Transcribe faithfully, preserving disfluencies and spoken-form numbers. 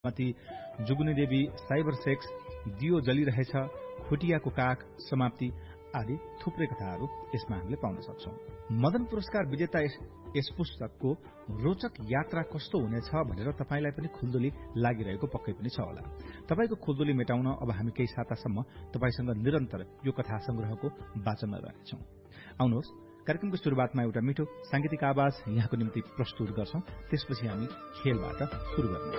मती जुगुनी देवी, cyber sex, दियो जलिरहेछ, खुटियाको काख, समाप्ति आदि थुप्रै कथाहरू यसमा हामीले पाउन सक्छौं। मदन पुरस्कार विजेता यस, यस पुस्तकको रोचक यात्रा कस्तो हुनेछ भनेर तपाईलाई पनि खुल्दुली लागिरहेको पक्कै पनि छ होला। तपाईको खुल्दुली मेटाउन अब हामी केही सातासम्म तपाईसँग निरन्तर यो कथा संग्रहको वाचनमा रहनेछौं। आउनुहोस्, कार्यक्रमको शुरूआतमा एउटा मिठो सांगीतिक आवाज यहाँको निम्ति प्रस्तुत गर्छौं, त्यसपछि हामी खेलबाट शुरू गर्नेछौं।